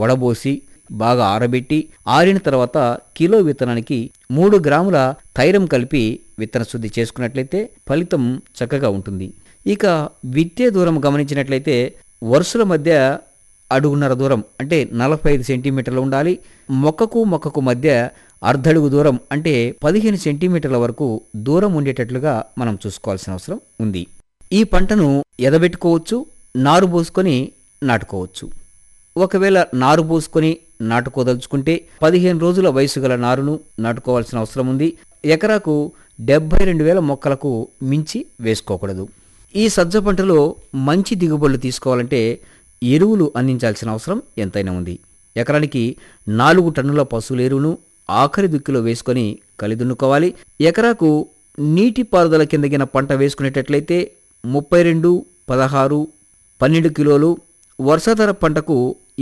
వడబోసి బాగా ఆరబెట్టి ఆరిన తర్వాత కిలో విత్తనానికి 3 గ్రాముల థైరం కలిపి విత్తన శుద్ధి చేసుకున్నట్లయితే ఫలితం చక్కగా ఉంటుంది. ఇక విత్తే దూరం గమనించినట్లయితే వరుసల మధ్య అడుగున్నర దూరం అంటే 45 సెంటీమీటర్లు ఉండాలి. మొక్కకు మధ్య అర్ధడుగు దూరం అంటే 15 సెంటీమీటర్ల వరకు దూరం ఉండేటట్లుగా మనం చూసుకోవాల్సిన అవసరం ఉంది. ఈ పంటను ఎదబెట్టుకోవచ్చు, నారు పోసుకొని నాటుకోవచ్చు. ఒకవేళ నారు పోసుకొని నాటుకోదలుచుకుంటే 15 రోజుల వయసు గల నారును నాటుకోవాల్సిన అవసరం ఉంది. ఎకరాకు 72,000 మొక్కలకు మించి వేసుకోకూడదు. ఈ సజ్జ పంటలో మంచి దిగుబడులు తీసుకోవాలంటే ఎరువులు అందించాల్సిన అవసరం ఎంతైనా ఉంది. ఎకరానికి 4 టన్నుల పశువుల ఎరువును ఆఖరి దుక్కిలో వేసుకొని కలిదున్నుకోవాలి. ఎకరాకు నీటిపారుదల కిందగిన పంట వేసుకునేటట్లయితే 32, 16, 12 కిలోలు, వర్షాధార పంటకు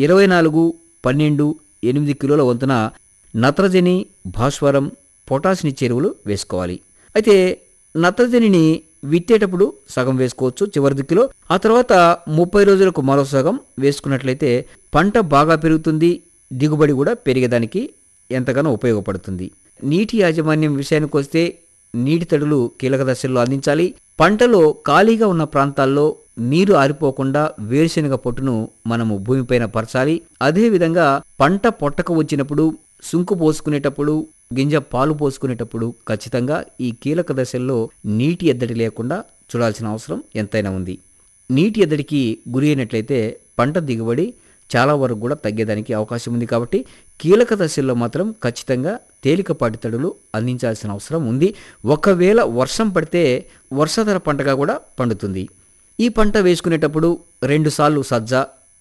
24, 12, 8 కిలోల వంతున నత్రజని, భాస్వరం, పొటాషియం ఎరువులు వేసుకోవాలి. అయితే నత్రజనిని విత్తేటప్పుడు సగం వేసుకోవచ్చు చివరి దిక్కులో. ఆ తర్వాత 30 రోజులకు మరో సగం వేసుకున్నట్లయితే పంట బాగా పెరుగుతుంది, దిగుబడి కూడా పెరిగేదానికి ఎంతగానో ఉపయోగపడుతుంది. నీటి యాజమాన్యం విషయానికి వస్తే నీటి తడులు కీలక దశల్లో అందించాలి. పంటలో ఖాళీగా ఉన్న ప్రాంతాల్లో నీరు ఆరిపోకుండా వేరుశెనగ పొట్టును మనము భూమిపైన పరచాలి. అదేవిధంగా పంట పొట్టకు వచ్చినప్పుడు, సుంకు పోసుకునేటప్పుడు, గింజ పాలు పోసుకునేటప్పుడు ఖచ్చితంగా ఈ కీలక దశల్లో నీటి ఎద్దడి లేకుండా చూడాల్సిన అవసరం ఎంతైనా ఉంది. నీటి ఎద్దడికి గురి అయినట్లయితే పంట దిగుబడి చాలా వరకు కూడా తగ్గేదానికి అవకాశం ఉంది. కాబట్టి కీలక దశల్లో మాత్రం ఖచ్చితంగా తేలికపాటి తడులు అందించాల్సిన అవసరం ఉంది. ఒకవేళ వర్షం పడితే వర్షాధార పంటగా కూడా పండుతుంది. ఈ పంట వేసుకునేటప్పుడు 2 సార్లు సజ్జ,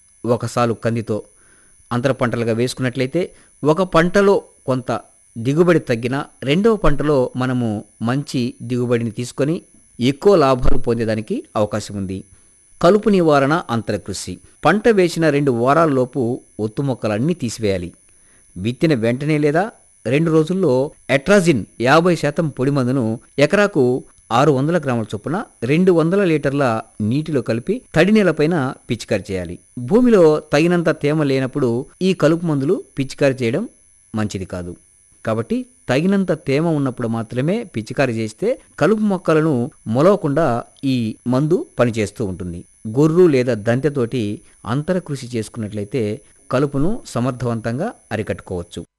1 సాలు కందితో అంతర పంటలుగా వేసుకున్నట్లయితే ఒక పంటలో కొంత దిగుబడి తగ్గిన రెండవ పంటలో మనము మంచి దిగుబడిని తీసుకొని ఎక్కువ లాభాలు పొందేదానికి అవకాశం ఉంది. కలుపు నివారణ అంతరకృషి. పంట వేసిన 2 వారాలలోపు ఒత్తు మొక్కలన్నీ తీసివేయాలి. విత్తిన వెంటనే లేదా 2 రోజుల్లో ఎట్రాజిన్ 50% పొడి మందును ఎకరాకు 600 గ్రాముల చొప్పున 200 లీటర్ల నీటిలో కలిపి తడి నేలపైన పిచికారి చేయాలి. భూమిలో తగినంత తేమ లేనప్పుడు ఈ కలుపు మందులు పిచికారి చేయడం మంచిది కాదు. కాబట్టి తగినంత తేమ ఉన్నప్పుడు మాత్రమే పిచికారి చేస్తే కలుపు మొక్కలను మొలవకుండా ఈ మందు పనిచేస్తూ ఉంటుంది. గొర్రు లేదా దంతెతోటి అంతర కృషి చేసుకున్నట్లయితే కలుపును సమర్థవంతంగా అరికట్టుకోవచ్చు.